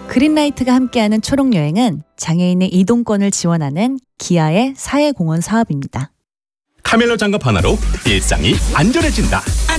그린라이트가 함께하는 초록여행은 장애인의 이동권을 지원하는 기아의 사회공헌 사업입니다. 카멜로 장갑 하나로 일상이 안전해진다.